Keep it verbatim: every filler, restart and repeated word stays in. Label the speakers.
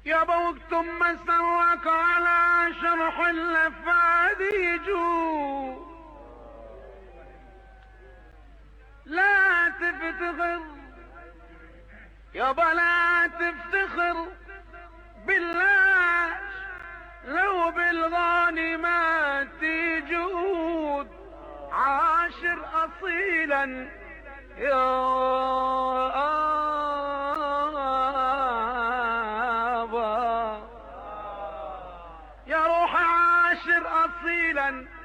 Speaker 1: يا ابوك ثم سواك على شرح اللفاد يجو، لا تفتخر يابا لا تفتخر بالله لو بالغانمات يجود، عاشر اصيلا يا ابا، يا روح عاشر اصيلا